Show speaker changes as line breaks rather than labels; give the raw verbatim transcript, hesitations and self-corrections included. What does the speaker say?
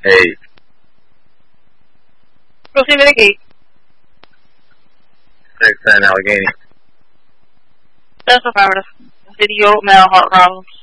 Eight.
Proceed with the gate.
Six ten Allegheny.
That's affirmative. Video, mail, hot rounds.